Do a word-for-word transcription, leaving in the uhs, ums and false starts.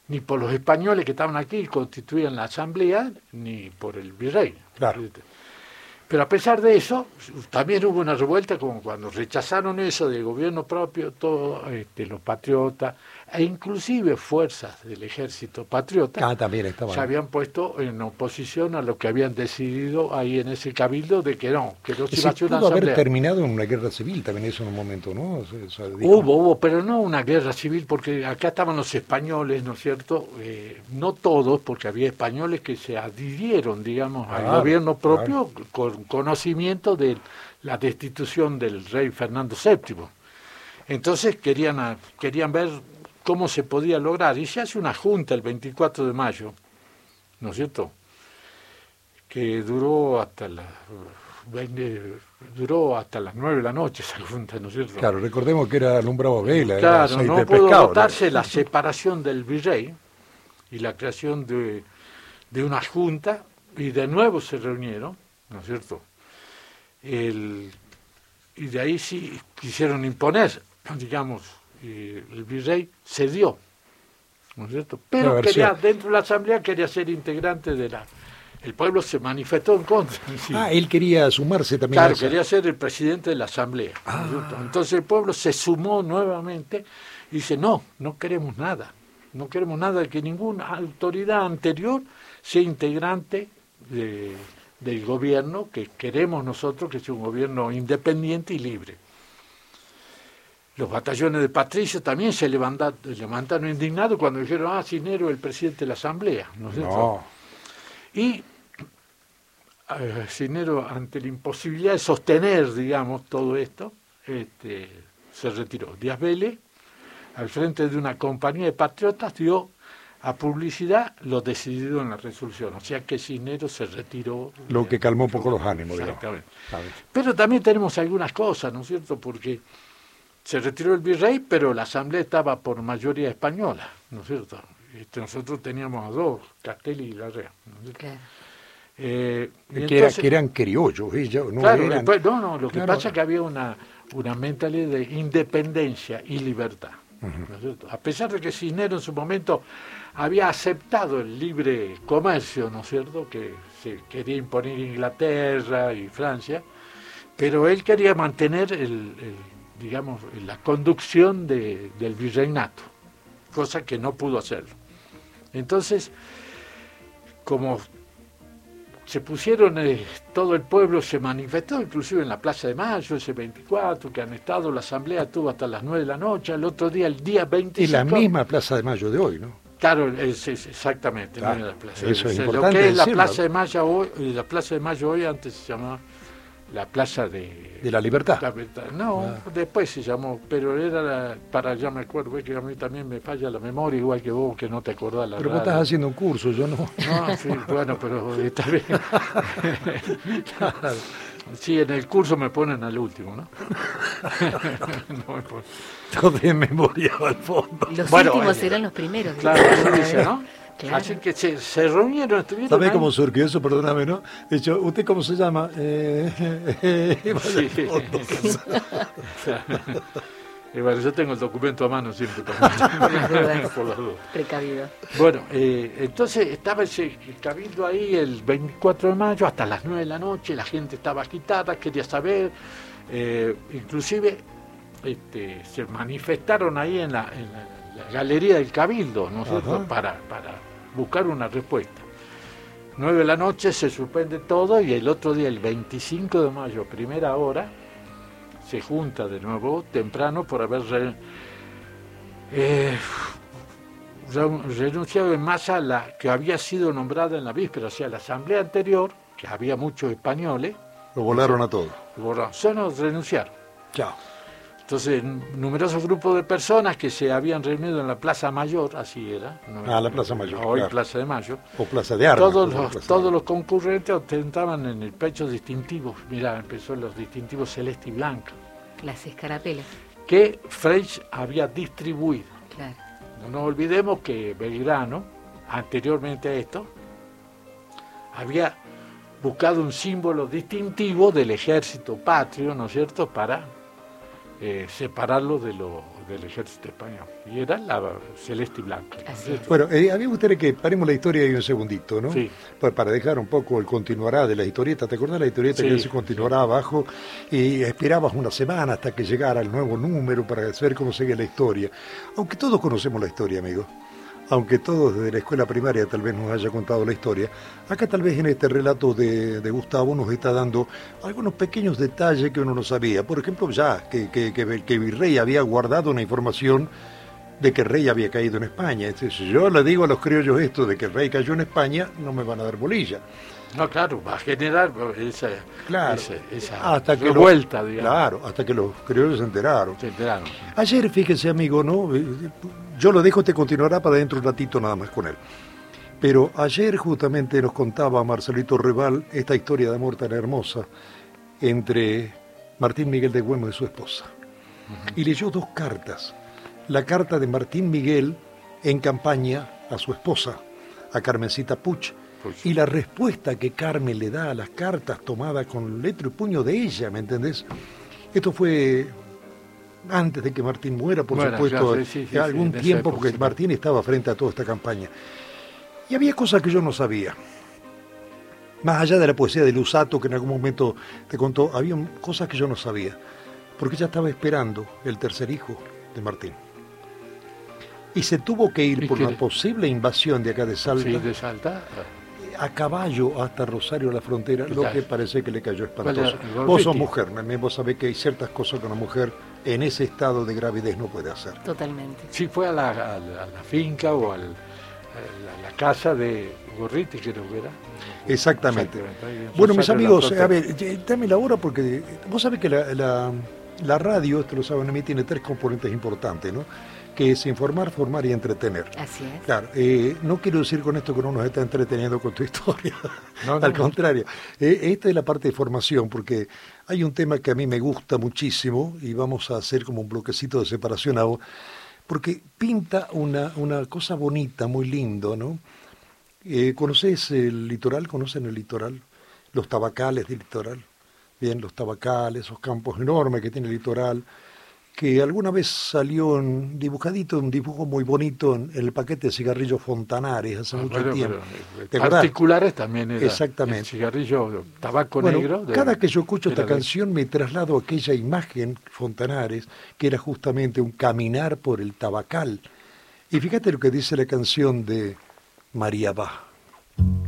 ni por los españoles que estaban aquí y constituían la asamblea, ni por el virrey. Claro. Pero a pesar de eso, también hubo una revuelta, como cuando rechazaron eso del gobierno propio, todos este, los patriotas, e inclusive fuerzas del ejército patriota, Ah, también estaba. se habían puesto en oposición a lo que habían decidido ahí en ese cabildo de que no, que no se iba a Se hacer una pudo haber asamblea. terminado en una guerra civil también eso en un momento, ¿no? O sea, o sea, dijo- Hubo, hubo, pero no una guerra civil, porque acá estaban los españoles, ¿no es cierto? Eh, no todos, porque había españoles que se adhirieron, digamos, al Claro, gobierno propio claro. con conocimiento de la destitución del rey Fernando séptimo. Entonces querían, a- querían ver cómo se podía lograr, y se hace una junta el veinticuatro de mayo, ¿no es cierto?, que duró hasta la, veinte duró hasta las nueve de la noche esa junta, ¿no es cierto? Claro, recordemos que era alumbrado vela, era Claro, aceite no de pudo pescado. votarse ¿no? la separación del virrey y la creación de, de una junta, y de nuevo se reunieron, ¿no es cierto? El, y de ahí sí quisieron imponer, digamos, y el virrey cedió, ¿no es cierto? Pero La quería, versión. dentro de la asamblea quería ser integrante de la... El pueblo se manifestó en contra. Sí. Ah, él quería sumarse también Claro, a esa. quería ser el presidente de la asamblea. ¿no es cierto? Entonces el pueblo se sumó nuevamente y dice, no, no queremos nada. No queremos nada de que ninguna autoridad anterior sea integrante de, del gobierno que queremos nosotros, que sea un gobierno independiente y libre. Los batallones de patricios también se levantaron, levantaron indignados cuando dijeron, ah, Cisneros es el presidente de la asamblea. ¿no es cierto? No. Y eh, Cisneros, ante la imposibilidad de sostener, digamos, todo esto, este, se retiró. Díaz Vélez, al frente de una compañía de patriotas, dio a publicidad lo decidido en la resolución. O sea que Cisneros se retiró. Lo que calmó un poco los ánimos, digamos. Exactamente. ¿Sabes? Pero también tenemos algunas cosas, ¿no es cierto? Porque se retiró el virrey, pero la asamblea estaba por mayoría española, ¿no es cierto? Este, nosotros teníamos a dos, Castelli y Larrea, ¿no es cierto? Claro. Eh, y Que, entonces- era- que eran criollos, ellos no claro, eran. después- no, no, lo que Claro. pasa es que había una, una mentalidad de independencia y libertad, ¿no es cierto? A pesar de que Cisneros en su momento había aceptado el libre comercio, ¿no es cierto?, que se quería imponer Inglaterra y Francia, pero él quería mantener el, el, digamos, la conducción de, del virreinato, cosa que no pudo hacerlo. Entonces, como se pusieron, eh, todo el pueblo se manifestó, inclusive en la Plaza de Mayo, ese veinticuatro, que han estado, la asamblea estuvo hasta las nueve de la noche, el otro día, el día veinticinco. Es la misma Plaza de Mayo de hoy, ¿no? Claro, es, es exactamente. Claro, no era la plaza. eso es O sea, lo importante que es la decirlo. Plaza de Mayo hoy, la Plaza de Mayo hoy antes se llamaba la Plaza de... De la Libertad. La Libertad. No, Ah. después se llamó, pero era la, para, ya me acuerdo, es que a mí también me falla la memoria, igual que vos, que no te acordás la Pero vos radio. estás haciendo un curso, yo no. No, sí, bueno, pero está bien. Sí, en el curso me ponen al último, ¿no? No me ponen. Todo de memoria al fondo. Los Bueno, últimos eh, serán los primeros. Claro, así dice, ¿no? Claro. Así que se, se reunieron, estuvieron ¿Sabés ahí. cómo surgió eso? Perdóname, ¿no? De hecho, ¿usted cómo se llama? Eh, eh, eh, Sí. Y bueno, yo tengo el documento a mano siempre también. Por las dudas. Por las dudas. Precavido. Bueno, eh, entonces estaba ese cabildo ahí el veinticuatro de mayo hasta las nueve de la noche, la gente estaba agitada, quería saber, eh, inclusive este, se manifestaron ahí en la, en la, la galería del cabildo, ¿no es cierto?, Ajá. para, para buscar una respuesta. nueve de la noche se suspende todo y el otro día, el veinticinco de mayo, primera hora, se junta de nuevo temprano por haber re- eh, re- renunciado en masa a la que había sido nombrada en la víspera, o sea, la asamblea anterior, que había muchos españoles, Lo volaron a todos. borraron, solo renunciaron. Chao. Entonces, n- numerosos grupos de personas que se habían reunido en la Plaza Mayor, así era. ¿no? Ah, la Plaza Mayor, Hoy claro. Plaza de Mayo. O Plaza de Armas. Todos como los, Plaza todos de- los concurrentes ostentaban en el pecho distintivos. Mirá, empezó los distintivos celeste y blanca, Las escarapelas. que Freix había distribuido. Claro. No nos olvidemos que Belgrano, anteriormente a esto, había buscado un símbolo distintivo del ejército patrio, ¿no es cierto?, para eh, separarlo de lo, del ejército español. Y era la celeste y blanca. ¿no es Así cierto? Bueno, eh, a mí me gustaría que paremos la historia ahí un segundito, ¿no? Sí. Pa- Para dejar un poco el continuará de la historieta. ¿Te acordás de la historieta Sí, que se continuará sí. abajo? Y esperabas una semana hasta que llegara el nuevo número para saber cómo seguía la historia. Aunque todos conocemos la historia, amigo. Aunque todos desde la escuela primaria tal vez nos haya contado la historia, acá tal vez en este relato de, de Gustavo nos está dando algunos pequeños detalles que uno no sabía. Por ejemplo, ya que, que, que, que Virrey había guardado una información de que el rey había caído en España. Entonces, si yo le digo a los criollos esto de que el rey cayó en España, no me van a dar bolilla. No, claro, va a generar esa, Claro, esa, esa hasta que revuelta, lo- digamos. Claro, hasta que los criollos se enteraron. Se enteraron. Ayer, fíjese, amigo, ¿no? Eh, Yo lo dejo, te continuará para dentro un ratito nada más con él. Pero ayer justamente nos contaba Marcelito Reval esta historia de amor tan hermosa entre Martín Miguel de Güemes y su esposa. Uh-huh. Y leyó dos cartas. La carta de Martín Miguel en campaña a su esposa, a Carmencita Puch, Pues, y la respuesta que Carmen le da a las cartas tomadas con letra y puño de ella, ¿me entendés? Esto fue antes de que Martín muera, por bueno, supuesto, claro, sí, sí, algún sí, tiempo, época, porque sí. Martín estaba frente a toda esta campaña. Y había cosas que yo no sabía. Más allá de la poesía de Lusato, que en algún momento te contó, había cosas que yo no sabía, porque ella estaba esperando el tercer hijo de Martín. Y se tuvo que ir ¿Y por qué? una posible invasión de acá de Salta, Sí, de Salta. a caballo hasta Rosario, la frontera, lo Claro. que parece que le cayó espantoso. ¿Cuál era? Vos sos Gorriti. mujer, también vos sabés que hay ciertas cosas que una mujer en ese estado de gravidez no puede hacer. Totalmente. Sí, fue a la, a la, a la finca o al, a la, la casa de Gorriti, creo que era. Exactamente. ahí en Bueno, mis Rosario, amigos, la a ver, eh, dame la hora porque vos sabés que la, la, la radio, esto lo saben a mí, tiene tres componentes importantes, ¿no? Que es informar, formar y entretener. Así es. Claro, eh, no quiero decir con esto que no nos está entreteniendo con tu historia, No, no, al no. contrario. Eh, esta es la parte de formación, porque hay un tema que a mí me gusta muchísimo y vamos a hacer como un bloquecito de separación ahora, porque pinta una, una cosa bonita, muy lindo, ¿no? Eh, ¿Conoces el litoral? ¿Conocen el litoral? Los tabacales del litoral. Bien, los tabacales, esos campos enormes que tiene el litoral, que alguna vez salió un dibujadito, un dibujo muy bonito en el paquete de cigarrillos Fontanares hace Ah, mucho bueno, tiempo. pero, eh, ¿Te acordás? particulares también era Exactamente. el cigarrillo, tabaco Bueno, negro. de- cada que yo escucho era esta de- canción me traslado a aquella imagen Fontanares, que era justamente un caminar por el tabacal. Y fíjate lo que dice la canción de María Bá.